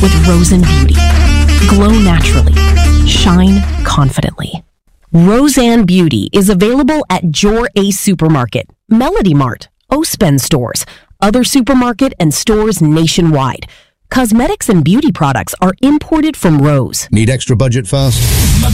with Roseanne Beauty. Glow naturally. Shine confidently. Roseanne Beauty is available at Jor Ace Supermarket, Melody Mart, Ospen stores, other supermarket and stores nationwide. Cosmetics and beauty products are imported from Rose. Need extra budget fast?